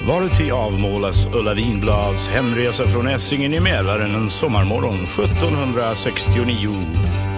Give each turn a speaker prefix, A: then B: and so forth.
A: Varuti avmålas Ulla Winblads hemresa från Essingen i Mälaren en sommarmorgon 1769.